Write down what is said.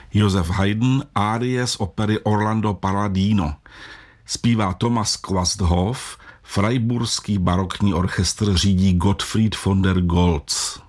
Josef Haydn árie z opery Orlando Palladino. Zpívá Thomas Quasthoff, Freiburský barokní orchestr řídí Gottfried von der Goltz.